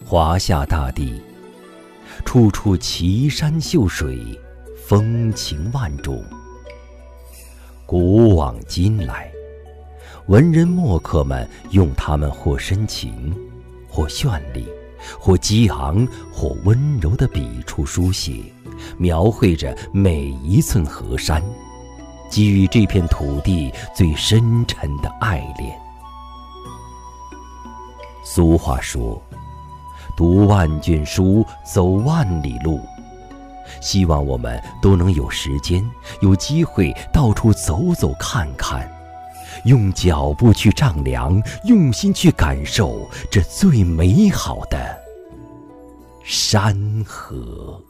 华夏大地，处处奇山秀水，风情万种。古往今来，文人墨客们用它们或深情，或绚丽，或激昂，或温柔的笔触书写，描绘着每一寸河山，给予这片土地最深沉的爱恋。俗话说，读万卷书，走万里路。希望我们都能有时间，有机会到处走走看看，用脚步去丈量，用心去感受这最美好的山河。